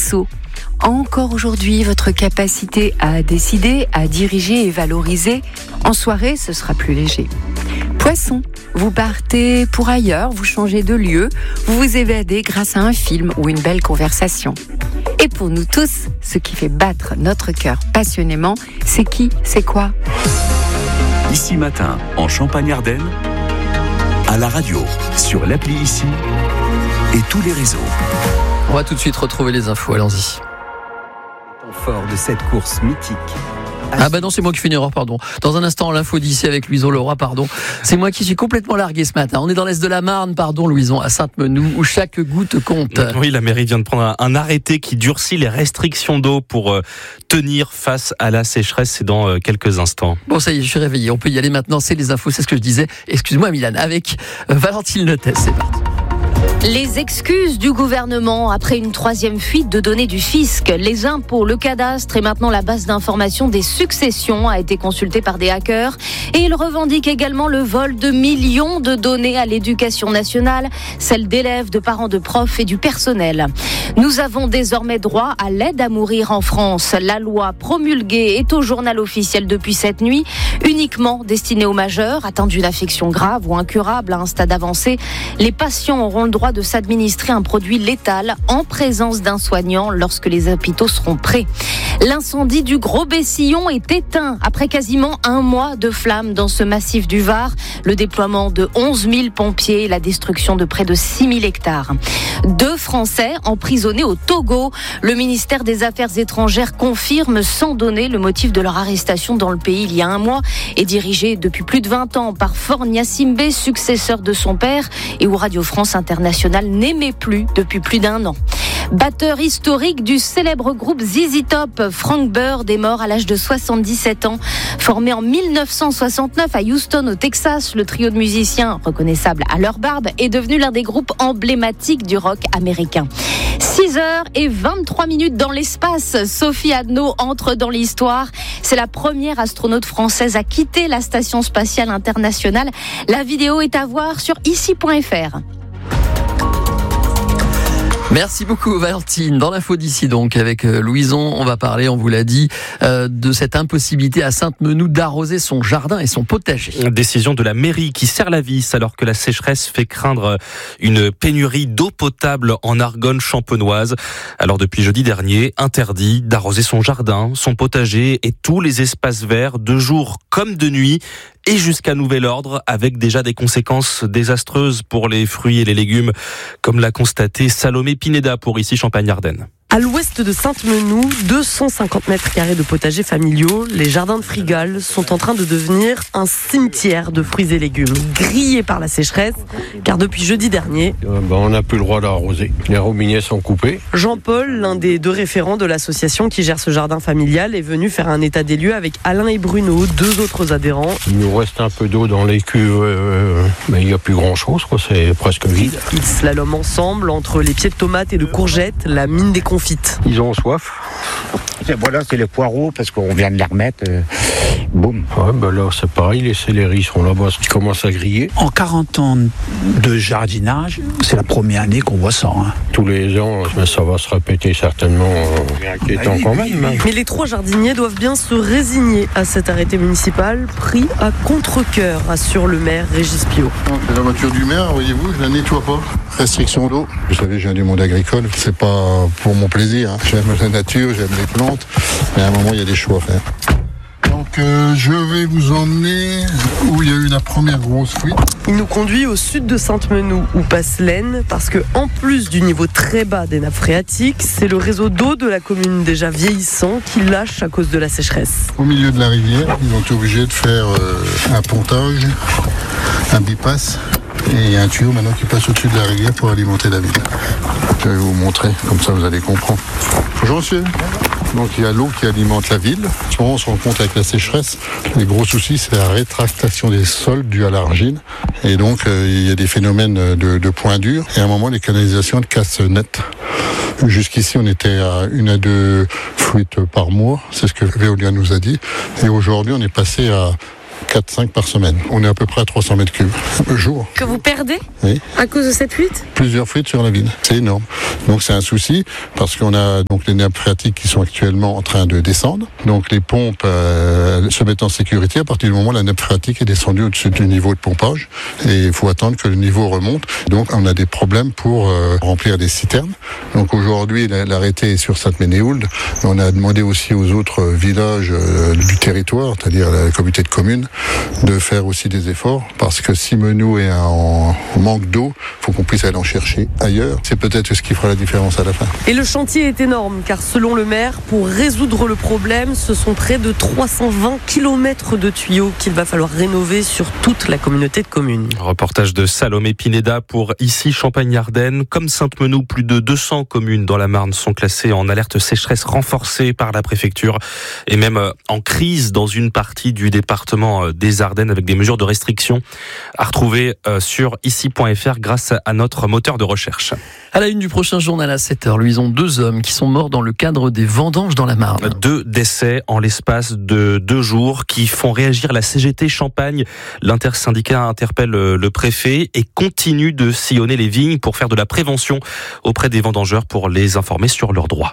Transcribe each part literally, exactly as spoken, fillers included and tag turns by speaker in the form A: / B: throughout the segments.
A: Verseau, encore aujourd'hui, votre capacité à décider, à diriger et valoriser. En soirée, ce sera plus léger. Poisson, vous partez pour ailleurs, vous changez de lieu, vous vous évadez grâce à un film ou une belle conversation. Et pour nous tous, ce qui fait battre notre cœur passionnément, c'est qui, c'est quoi ?
B: Ici Matin, en Champagne-Ardenne, à la radio, sur l'appli Ici et tous les réseaux.
C: On va tout de suite retrouver les infos, allons-y.
D: Fort de cette course mythique.
C: Ah bah non, c'est moi qui fais une erreur, pardon. Dans un instant, l'info d'ici avec Louison Leroy, pardon. C'est moi qui suis complètement largué ce matin. On est dans l'est de la Marne, pardon Louison, à Sainte-Menou, où chaque goutte compte.
E: Oui, la mairie vient de prendre un, un arrêté qui durcit les restrictions d'eau pour euh, tenir face à la sécheresse. C'est dans euh, quelques instants.
C: Bon, ça y est, je suis réveillé. On peut y aller maintenant. C'est les infos, c'est ce que je disais. Excuse-moi, Milan, avec euh, Valentine Notes. C'est parti.
F: Les excuses du gouvernement après une troisième fuite de données du fisc. Les impôts, le cadastre et maintenant la base d'information des successions a été consultée par des hackers. Et il revendique également le vol de millions de données à l'éducation nationale, celles d'élèves, de parents, de profs et du personnel. Nous avons désormais droit à l'aide à mourir en France. La loi promulguée est au journal officiel depuis cette nuit, uniquement destinée aux majeurs atteints d'une affection grave ou incurable à un stade avancé. Les patients auront le droit de s'administrer un produit létal en présence d'un soignant lorsque les hôpitaux seront prêts. L'incendie du Gros Bessillon est éteint après quasiment un mois de flammes dans ce massif du Var. Le déploiement de onze mille pompiers et la destruction de près de six mille hectares. Deux Français emprisonnés au Togo. Le ministère des Affaires étrangères confirme sans donner le motif de leur arrestation dans le pays il y a un mois et dirigé depuis plus de vingt ans par Faure Gnassingbé, successeur de son père et où Radio France Internationale n'aimait plus depuis plus d'un an. Batteur historique du célèbre groupe Z Z Top, Frank Bird est mort à l'âge de soixante-dix-sept ans. Formé en dix-neuf cent soixante-neuf à Houston au Texas, le trio de musiciens, reconnaissable à leur barbe, est devenu l'un des groupes emblématiques du rock américain. six heures vingt-trois minutes dans l'espace. Sophie Adno entre dans l'histoire. C'est la première astronaute française à quitter la station spatiale internationale. La vidéo est à voir sur ici point f r.
C: Merci beaucoup Valentine. Dans l'info d'ici donc avec Louison, on va parler, on vous l'a dit, euh, de cette impossibilité à Sainte-Menou d'arroser son jardin et son potager.
E: Décision de la mairie qui serre la vis alors que la sécheresse fait craindre une pénurie d'eau potable en Argonne champenoise. Alors depuis jeudi dernier, interdit d'arroser son jardin, son potager et tous les espaces verts de jour comme de nuit. Et jusqu'à nouvel ordre, avec déjà des conséquences désastreuses pour les fruits et les légumes, comme l'a constaté Salomé Pineda pour ici Champagne-Ardenne.
G: À l'ouest de Sainte-Menou, deux cent cinquante mètres carrés de potagers familiaux, les jardins de Frigal sont en train de devenir un cimetière de fruits et légumes, grillés par la sécheresse, car depuis jeudi dernier,
H: euh, ben on n'a plus le droit d'arroser. Les robinets sont coupés.
G: Jean-Paul, l'un des deux référents de l'association qui gère ce jardin familial, est venu faire un état des lieux avec Alain et Bruno, deux autres adhérents.
H: Il nous reste un peu d'eau dans les cuves, euh, mais il n'y a plus grand-chose, quoi. C'est presque vide.
G: Ils slaloment ensemble entre les pieds de tomates et de courgettes, la mine des confits.
H: Ils ont soif.
I: Voilà, c'est les poireaux parce qu'on vient de les remettre. Euh, boum.
H: Ouais, ben là, c'est pareil, les céleris sont là-bas, ils commencent à griller.
J: En quarante ans de jardinage, c'est la première année qu'on voit ça. Hein.
H: Tous les ans, ça va se répéter certainement. C'est inquiétant quand même. Hein.
G: Mais les trois jardiniers doivent bien se résigner à cet arrêté municipal pris à contre-cœur, assure le maire Régis Pio.
K: C'est la voiture du maire, voyez-vous, je la nettoie pas. Restriction d'eau. Vous savez, je viens du monde agricole, c'est pas pour mon plaisir. Hein. J'aime la nature, j'aime les plantes, mais à un moment, il y a des choix à faire. Donc euh, je vais vous emmener où il y a eu la première grosse fuite.
G: Il nous conduit au sud de Sainte-Menou, où passe l'Aisne, parce que en plus du niveau très bas des nappes phréatiques, c'est le réseau d'eau de la commune déjà vieillissant qui lâche à cause de la sécheresse.
K: Au milieu de la rivière, ils ont été obligés de faire euh, un pontage, un bypass. Et il y a un tuyau maintenant qui passe au-dessus de la rivière pour alimenter la ville. Je vais vous montrer, comme ça vous allez comprendre. Bonjour monsieur. Donc il y a l'eau qui alimente la ville. En ce moment on se rend compte avec la sécheresse, les gros soucis c'est la rétractation des sols due à l'argile. Et donc euh, il y a des phénomènes de, de points durs. Et à un moment les canalisations cassent net. Jusqu'ici on était à une à deux fuites par mois, c'est ce que Veolia nous a dit. Et aujourd'hui on est passé à quatre cinq par semaine. On est à peu près à trois cents mètres cubes le jour.
G: Que vous perdez
K: Oui.
G: à cause de cette fuite?
K: Plusieurs fuites sur la ville. C'est énorme. Donc c'est un souci parce qu'on a donc les nappes phréatiques qui sont actuellement en train de descendre. Donc les pompes euh, se mettent en sécurité à partir du moment où la nappe phréatique est descendue au-dessus du niveau de pompage. Et il faut attendre que le niveau remonte. Donc on a des problèmes pour euh, remplir des citernes. Donc aujourd'hui l'arrêté est sur Sainte-Ménéhould. On a demandé aussi aux autres villages euh, du territoire, c'est-à-dire la communauté de communes, de faire aussi des efforts parce que si Menou est en manque d'eau, il faut qu'on puisse aller en chercher ailleurs. C'est peut-être ce qui fera la différence à la fin.
G: Et le chantier est énorme car selon le maire, pour résoudre le problème, ce sont près de trois cent vingt kilomètres de tuyaux qu'il va falloir rénover sur toute la communauté de communes.
E: Reportage de Salomé Pineda pour Ici Champagne-Ardenne. Comme Sainte-Menou, plus de deux cents communes dans la Marne sont classées en alerte sécheresse renforcée par la préfecture et même en crise dans une partie du département des Ardennes avec des mesures de restriction à retrouver sur ici point f r grâce à notre moteur de recherche.
C: À la une du prochain journal à sept heures, Louison, deux hommes qui sont morts dans le cadre des vendanges dans la Marne.
E: Deux décès en l'espace de deux jours qui font réagir la C G T Champagne. L'intersyndicat interpelle le préfet et continue de sillonner les vignes pour faire de la prévention auprès des vendangeurs pour les informer sur leurs droits.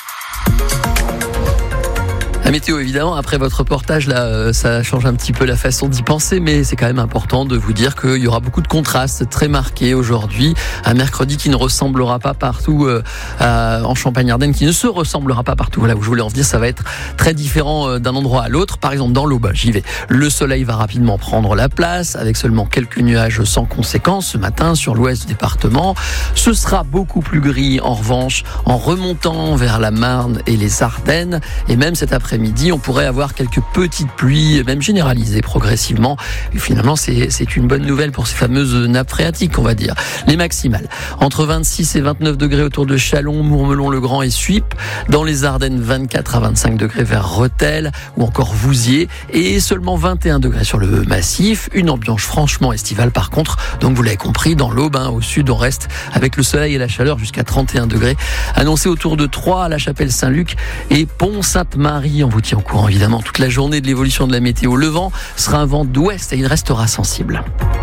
C: La météo, évidemment, après votre reportage, là, ça change un petit peu la façon d'y penser, mais c'est quand même important de vous dire qu'il y aura beaucoup de contrastes très marqués aujourd'hui. Un mercredi qui ne ressemblera pas partout euh, à, en Champagne-Ardenne, qui ne se ressemblera pas partout. Voilà où je voulais en venir, ça va être très différent euh, d'un endroit à l'autre. Par exemple, dans l'Aube, j'y vais. Le soleil va rapidement prendre la place, avec seulement quelques nuages sans conséquence ce matin sur l'ouest du département. Ce sera beaucoup plus gris, en revanche, en remontant vers la Marne et les Ardennes, et même cet après midi, on pourrait avoir quelques petites pluies, même généralisées progressivement. Et finalement, c'est, c'est une bonne nouvelle pour ces fameuses nappes phréatiques, on va dire. Les maximales, entre vingt-six et vingt-neuf degrés autour de Châlons, Mourmelon-le-Grand et Suippes. Dans les Ardennes, vingt-quatre à vingt-cinq degrés vers Rethel ou encore Vouziers. Et seulement vingt et un degrés sur le massif. Une ambiance franchement estivale par contre. Donc vous l'avez compris, dans l'Aube, hein, au sud, on reste avec le soleil et la chaleur jusqu'à trente et un degrés. Annoncé autour de Troyes, à la Chapelle-Saint-Luc et Pont-Sainte-Marie. On vous tient au courant évidemment toute la journée de l'évolution de la météo. Le vent sera un vent d'ouest et il restera sensible.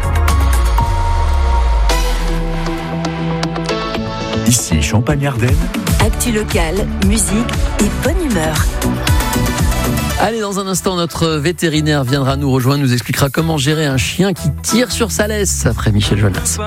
B: Ici Champagne-Ardenne.
L: Actu locale, musique et bonne humeur.
C: Allez, dans un instant, notre vétérinaire viendra nous rejoindre, nous expliquera comment gérer un chien qui tire sur sa laisse après Michel Jonas.